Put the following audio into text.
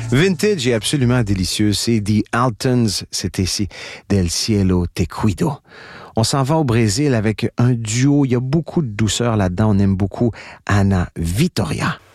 Vintage et absolument délicieux, c'est The Altons, c'est ici Del Cielo Te Cuido. On s'en va au Brésil avec un duo, il y a beaucoup de douceur là-dedans, on aime beaucoup Ana Vitória.